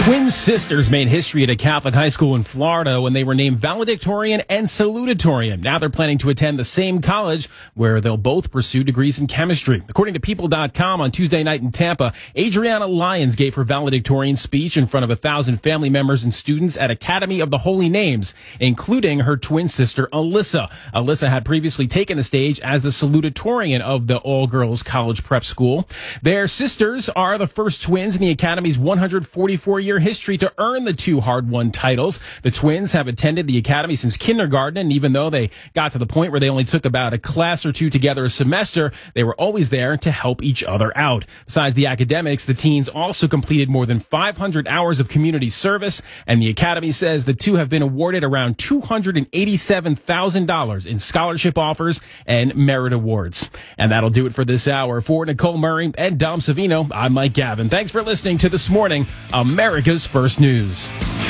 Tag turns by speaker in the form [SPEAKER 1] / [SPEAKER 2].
[SPEAKER 1] Twin sisters made history at a Catholic high school in Florida when they were named valedictorian and salutatorian. Now they're planning to attend the same college where they'll both pursue degrees in chemistry. According to People.com, on Tuesday night in Tampa, Adriana Lyons gave her valedictorian speech in front of 1,000 family members and students at Academy of the Holy Names, including her twin sister, Alyssa. Alyssa had previously taken the stage as the salutatorian of the all-girls college prep school. Their sisters are the first twins in the Academy's 144-year history to earn the two hard-won titles. The twins have attended the Academy since kindergarten, and even though they got to the point where they only took about a class or two together a semester, they were always there to help each other out. Besides the academics, the teens also completed more than 500 hours of community service, and the Academy says the two have been awarded around $287,000 in scholarship offers and merit awards. And that'll do it for this hour. For Nicole Murray and Dom Savino, I'm Mike Gavin. Thanks for listening to This Morning, America's First News.